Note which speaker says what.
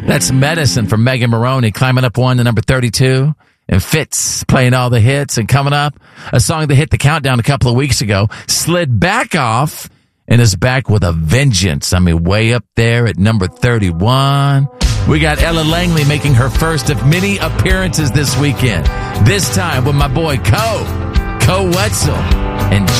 Speaker 1: That's Medicine from Megan Maroney, climbing up one to number 32. And Fitz playing all the hits. And coming up, a song that hit the countdown a couple of weeks ago, slid back off and is back with a vengeance. I mean, way up there at number 31. We got Ella Langley making her first of many appearances this weekend. This time with my boy Ko Wetzel and